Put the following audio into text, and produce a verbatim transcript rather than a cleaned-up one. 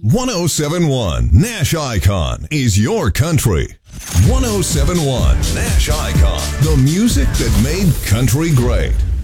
one oh seven point one Nash Icon is your country. one oh seven point one Nash Icon, the music that made country great.